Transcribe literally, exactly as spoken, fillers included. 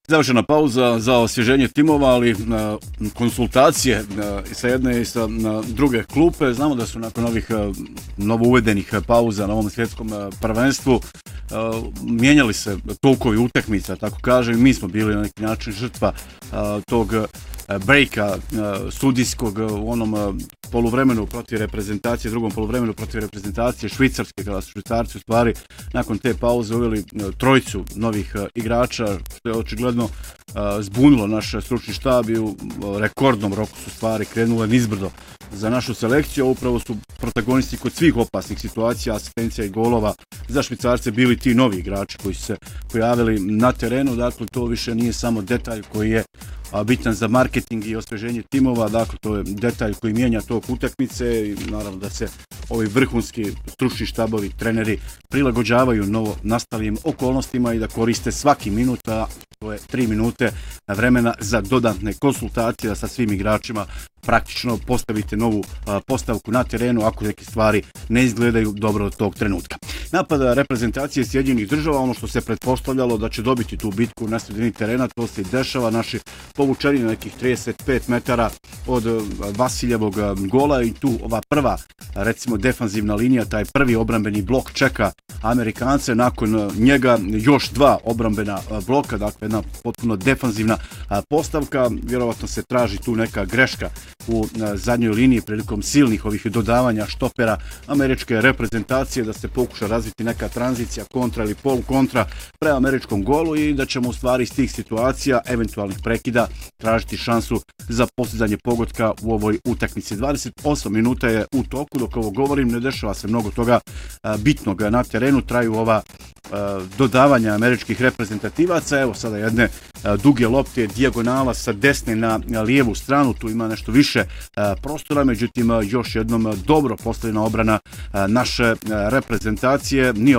Završena pauza za osvježenje timova, ali uh, konsultacije uh, sa jedne i sa uh, druge klupe. Znamo da su nakon ovih uh, novouvedenih pauza na ovom svjetskom uh, prvenstvu uh, mijenjali se tokovi utakmica, tako kažem. Mi smo bili na neki način žrtva uh, tog uh, breaka uh, sudijskog uh, u onom uh, poluvremenu protiv reprezentacije, drugom poluvremenu protiv reprezentacije Švicarske, kada su Švicarci u stvari nakon te pauze uveli uh, trojicu novih uh, igrača, što je očigledno uh, zbunilo naš stručni štab i u uh, rekordnom roku su stvari krenule nizbrdo za našu selekciju. Upravo su protagonisti kod svih opasnih situacija, asistencija i golova za Švicarce bili ti novi igrači koji su se pojavili na terenu. Dakle, to više nije samo detalj koji je a, bitan za marketing i osvježenje timova, dakle to je detalj koji mijenja tok utakmice i naravno da se ovi vrhunski stručni štabovi, treneri prilagođavaju novo nastalim okolnostima i da koriste svaki minut, a to je tri minute vremena za dodatne konsultacije sa svim igračima, praktično postavite novu a, postavku na terenu ako neke stvari ne izgledaju dobro od tog trenutka. Napada reprezentacije Sjedinjenih Država, ono što se pretpostavljalo da će dobiti tu bitku na sredini terena, to se i dešava. Naši povučeni na nekih trideset pet metara od Vasiljevog gola i tu ova prva, recimo defanzivna linija, taj prvi obrambeni blok čeka Amerikance, nakon njega još dva obrambena bloka, dakle jedna potpuno defanzivna postavka. Vjerovatno se traži tu neka greška u zadnjoj liniji prilikom silnih ovih dodavanja štopera američke reprezentacije, da se pokuša razviti neka tranzicija kontra ili polu kontra pre američkom golu i da ćemo u stvari iz tih situacija, eventualnih prekida, tražiti šansu za postizanje pogotka u ovoj utakmici. dvadeset osam minuta je u toku, dok ovo govorim, ne dešava se mnogo toga bitnog na terenu, traju ova dodavanja američkih reprezentativaca. Evo sada jedne duge lopte, dijagonala sa desne na lijevu stranu, tu ima nešto više prostora, međutim još jednom dobro postavljena obrana naše reprezentacije. Nije